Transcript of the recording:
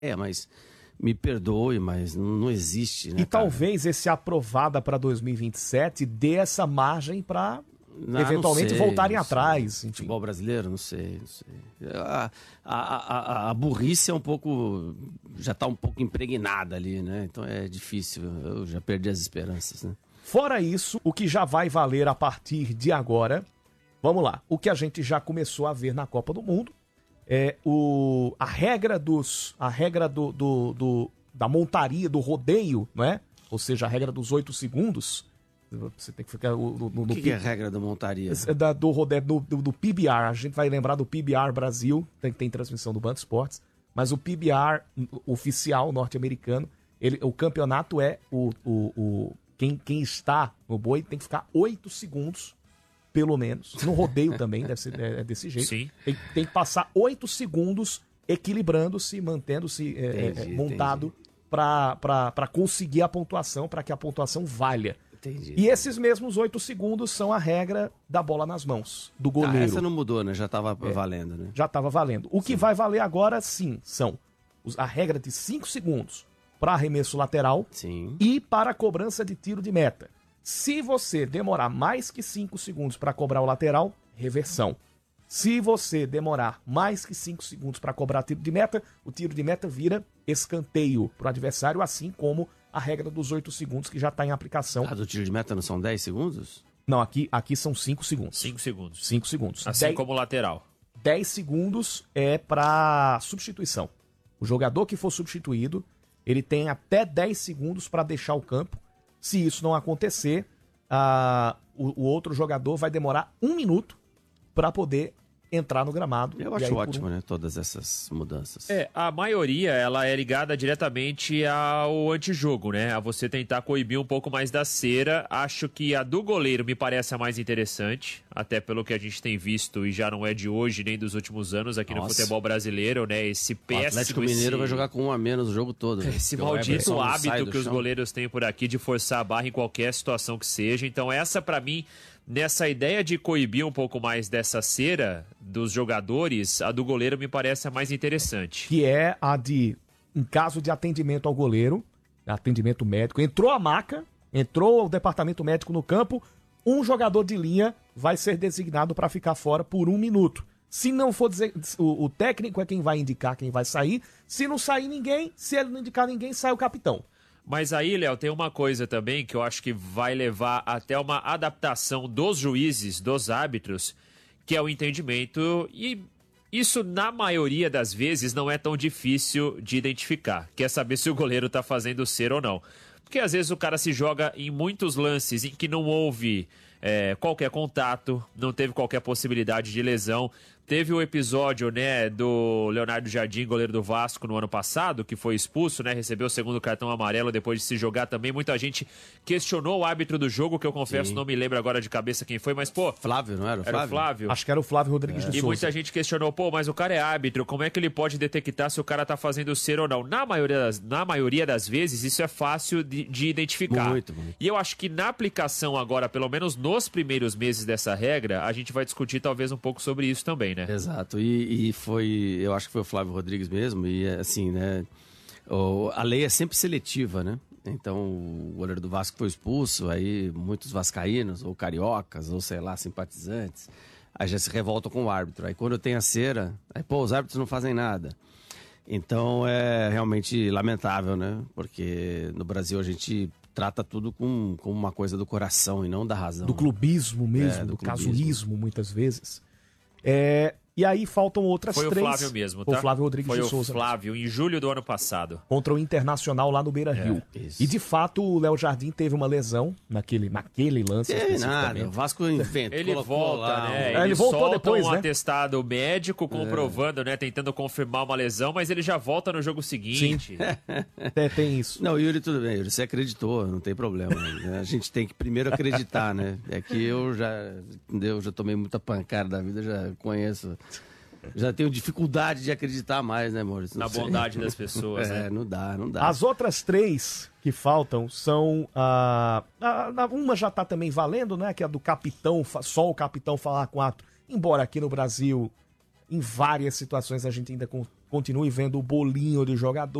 Mas me perdoe, mas não existe, né? E talvez esse aprovada para 2027 dê essa margem para eventualmente voltarem atrás. Enfim. Futebol brasileiro, não sei. A burrice é um pouco, já está um pouco impregnada ali, né? Então é difícil, eu já perdi as esperanças, né? Fora isso, o que já vai valer a partir de agora, vamos lá, o que a gente já começou a ver na Copa do Mundo é a regra da montaria, do rodeio, não é? Ou seja, a regra dos 8 segundos. Você tem que ficar O que é a regra da montaria? Do rodeio, do PBR. A gente vai lembrar do PBR Brasil, tem transmissão do Band Esportes, mas o PBR oficial norte-americano, o campeonato é quem está no boi tem que ficar 8 segundos, pelo menos. No rodeio também deve ser desse jeito. Sim. Tem que passar 8 segundos equilibrando-se, mantendo-se montado para conseguir a pontuação, para que a pontuação valha. Entendi. E esses mesmos 8 segundos são a regra da bola nas mãos, do goleiro. Essa não mudou, né? Já estava valendo, né? Já estava valendo. O que vai valer agora, sim, são a regra de 5 segundos para arremesso lateral e para a cobrança de tiro de meta. Se você demorar mais que 5 segundos para cobrar o lateral, reversão. Se você demorar mais que 5 segundos para cobrar tiro de meta, o tiro de meta vira escanteio para o adversário, assim como a regra dos 8 segundos que já está em aplicação. Do tiro de meta não são 10 segundos? Não, aqui são 5 segundos. 5 segundos. 5 segundos. Assim como o lateral. 10 segundos é para substituição. O jogador que for substituído, ele tem até 10 segundos para deixar o campo. Se isso não acontecer, o outro jogador vai demorar 1 minuto para poder entrar no gramado. Eu acho ótimo, né? Todas essas mudanças. A maioria, ela é ligada diretamente ao antijogo, né? A você tentar coibir um pouco mais da cera. Acho que a do goleiro me parece a mais interessante, até pelo que a gente tem visto, e já não é de hoje nem dos últimos anos aqui no futebol brasileiro, né? Esse péssimo... O Atlético Mineiro vai jogar com 1 a menos o jogo todo. Né? Esse maldito hábito que os goleiros têm por aqui de forçar a barra em qualquer situação que seja. Então essa, pra mim... Nessa ideia de coibir um pouco mais dessa cera dos jogadores, a do goleiro me parece a mais interessante. Que é a de, em caso de atendimento ao goleiro, atendimento médico, entrou a maca, entrou o departamento médico no campo, um jogador de linha vai ser designado para ficar fora por 1 minuto. Se não for o técnico é quem vai indicar quem vai sair. Se não sair ninguém, se ele não indicar ninguém, sai o capitão. Mas aí, Léo, tem uma coisa também que eu acho que vai levar até uma adaptação dos juízes, dos árbitros, que é o entendimento, e isso na maioria das vezes não é tão difícil de identificar, que é saber se o goleiro tá fazendo cera ou não. Porque às vezes o cara se joga em muitos lances em que não houve qualquer contato, não teve qualquer possibilidade de lesão. Teve o episódio, né, do Leonardo Jardim, goleiro do Vasco, no ano passado, que foi expulso, né, recebeu o segundo cartão amarelo depois de se jogar também. Muita gente questionou o árbitro do jogo, que eu confesso não me lembro agora de cabeça quem foi, mas pô... Flávio, não era o Flávio? Era o Flávio. Acho que era o Flávio Rodrigues de Souza. E muita gente questionou, pô, mas o cara é árbitro, como é que ele pode detectar se o cara tá fazendo cera ou não? Na maioria das vezes, isso é fácil de identificar. Muito. E eu acho que na aplicação agora, pelo menos nos primeiros meses dessa regra, a gente vai discutir talvez um pouco sobre isso também, né? Exato, e foi, eu acho que foi o Flávio Rodrigues mesmo, e assim, né, a lei é sempre seletiva, né, então o goleiro do Vasco foi expulso, aí muitos vascaínos, ou cariocas, ou sei lá, simpatizantes, aí já se revoltam com o árbitro, aí quando tem a cera, aí pô, os árbitros não fazem nada, então é realmente lamentável, né, porque no Brasil a gente trata tudo com uma coisa do coração e não da razão. Do clubismo mesmo, do casuísmo, muitas vezes. E aí faltam outras três. Foi o Flávio mesmo, tá? O Flávio Rodrigues de Souza. Foi o Flávio, em julho do ano passado. Contra o Internacional lá no Beira-Rio. E de fato o Léo Jardim teve uma lesão naquele lance especificamente. O Vasco inventou. Ele volta, lá, né? Ele voltou depois, um né? atestado médico comprovando, né? Tentando confirmar uma lesão, mas ele já volta no jogo seguinte. Tem isso. Não, Yuri, tudo bem, Yuri, você acreditou, não tem problema. Né? A gente tem que primeiro acreditar, né? É que eu já tomei muita pancada da vida, já conheço. Já tenho dificuldade de acreditar mais, né, Maurício? Na bondade das pessoas, né? Não dá. As outras 3 que faltam são... uma já tá também valendo, né? Que é a do capitão, só o capitão falar com o árbitro. Embora aqui no Brasil em várias situações a gente ainda continue vendo o bolinho de jogador.